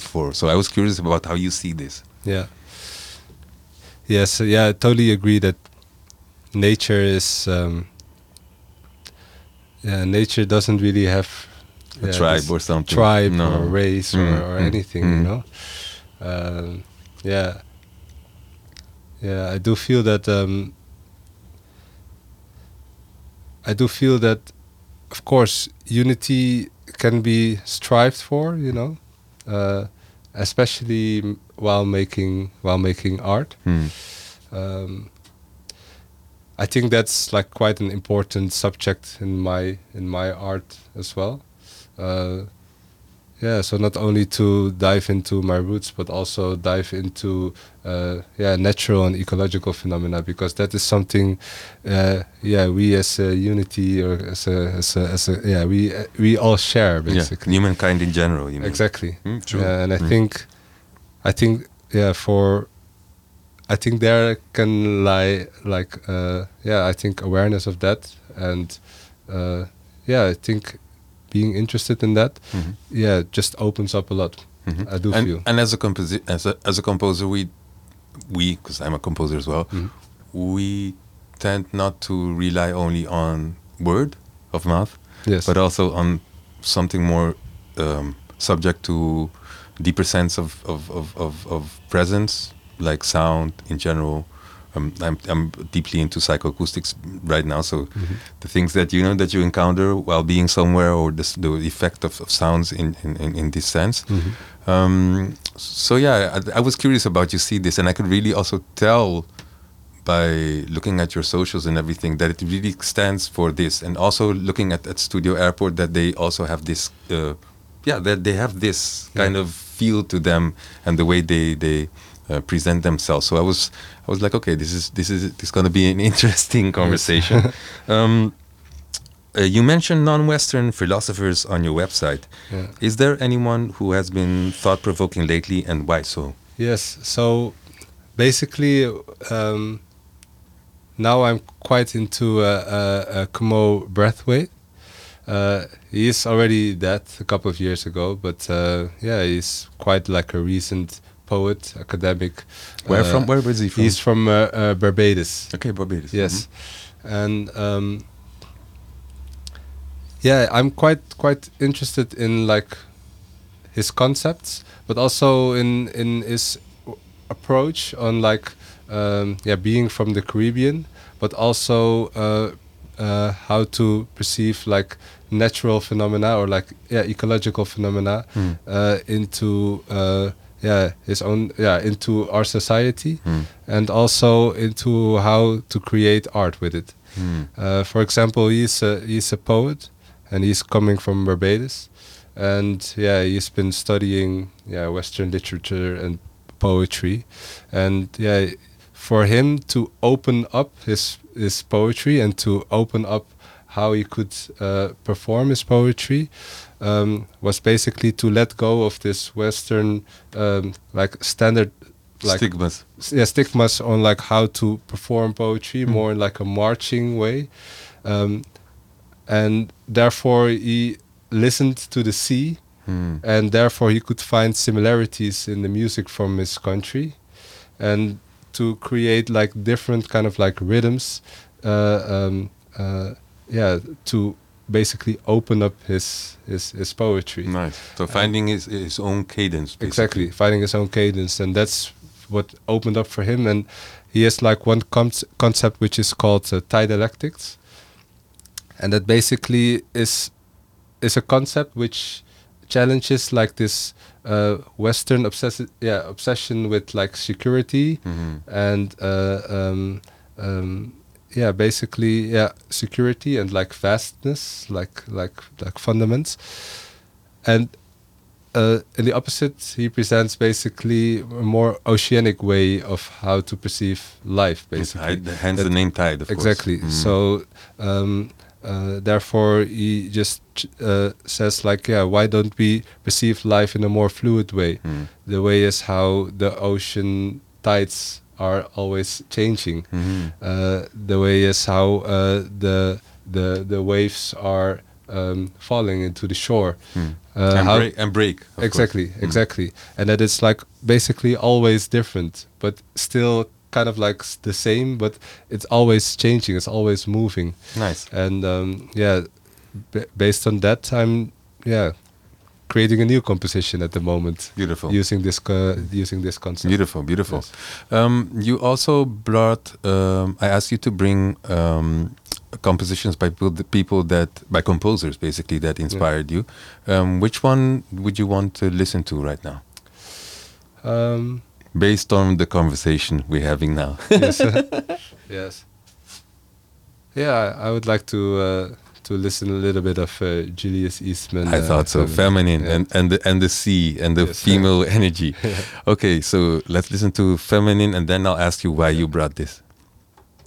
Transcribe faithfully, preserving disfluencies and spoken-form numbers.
for. So I was curious about how you see this. Yeah. Yes. Yeah. I totally agree that nature is. Um, yeah. Nature doesn't really have A yeah, tribe or something. tribe No. or race Mm, or, or mm, anything. mm. You know. Um, yeah. Yeah. I do feel that. Um, I do feel that, of course, unity can be strived for. You know. Uh, especially m- while making while making art. Mm. Um, I think that's like quite an important subject in my in my art as well. Uh, yeah, so not only to dive into my roots, but also dive into uh, yeah natural and ecological phenomena, because that is something uh, yeah we as a unity or as a as a, as a yeah we uh, we all share basically. Yeah, humankind in general. You mean? Exactly. Mm, true. Yeah, and I Mm. think I think yeah for I think there can lie like uh, yeah I think awareness of that, and uh, yeah I think being interested in that Mhm. yeah just opens up a lot. Mhm. I do and, feel. And as a composi- as a as a composer, we we because I'm a composer as well, Mhm. we tend not to rely only on word of mouth, Yes. but also on something more um, subject to deeper sense of of, of, of of presence, like sound in general. Um, I'm I'm deeply into psychoacoustics right now, so Mhm. the things that you know that you encounter while being somewhere, or the, the effect of, of sounds in, in, in, in this sense. Mhm. Um, so yeah, I, I was curious about you see this, and I could really also tell by looking at your socials and everything that it really stands for this, and also looking at, at Studio Airport that they also have this, uh, yeah, that they have this kind Yeah. of feel to them and the way they they uh, present themselves. So I was I was like, okay, this is this is this is going to be an interesting conversation. um, uh, you mentioned non-Western philosophers on your website. Yeah. Is there anyone who has been thought-provoking lately, and why so? Yes. So basically, um, now I'm quite into uh, uh, uh, Kumo Brathwaite. Uh, he's already dead a couple of years ago, but uh, yeah, he's quite like a recent poet, academic. Where uh, from? Where is he from? He's from uh, uh, Barbados. Okay, Barbados. Yes, and um, yeah, I'm quite quite interested in like his concepts, but also in in his w- approach on like um, yeah being from the Caribbean, but also uh, uh, how to perceive like natural phenomena or like yeah ecological phenomena Hmm. uh, into uh, yeah his own yeah into our society, Hmm. and also into how to create art with it. Hmm. Uh, for example, he's a, he's a poet, and he's coming from Barbados, and yeah, he's been studying yeah Western literature and poetry, and yeah, for him to open up his his poetry and to open up how he could uh, perform his poetry um, was basically to let go of this Western um, like standard like Stigmas. s- yeah, stigmas on like how to perform poetry Mm. more in like a marching way, um, and therefore he listened to the sea, Hmm. and therefore he could find similarities in the music from his country, and to create like different kind of like rhythms, uh, um, uh, yeah, to basically open up his his, his poetry. Nice. So finding his his own cadence. Basically. Exactly, finding his own cadence, and that's what opened up for him. And he has like one con- concept which is called uh, tie dialectics, and that basically is is a concept which challenges like this uh, Western obsession, yeah, obsession with like security Mhm. and uh, um, um, yeah, basically yeah, security and like vastness, like like like fundaments, and uh, in the opposite, he presents basically a more oceanic way of how to perceive life, Yes, basically. I- hence That- the name Tide, of exactly. course. Mm. So, um, uh, therefore, he just uh, says like, yeah, why don't we perceive life in a more fluid way? Mm. The way is how the ocean tides are always changing. Mhm. Uh, the way is how uh, the the the waves are um, falling into the shore. Mm. Uh, and, how- break, and break. of exactly, course. Mm. exactly, and that it's like basically always different, but still kind of like s- the same, but it's always changing. It's always moving, Nice. and um, yeah, b- based on that, I'm yeah creating a new composition at the moment. Beautiful. Using this co- using this concept. Beautiful, beautiful. Yes. Um, you also brought. Um, I asked you to bring um, compositions by people, the people that by composers basically that inspired you. Um, which one would you want to listen to right now, Um, based on the conversation we're having now? yes. yes. Yeah, I, I would like to uh, to listen a little bit of uh, Julius Eastman. I uh, thought so. Feminine yeah. and and the and the sea and the Yes. female energy. Okay, so let's listen to Feminine, and then I'll ask you why you brought this.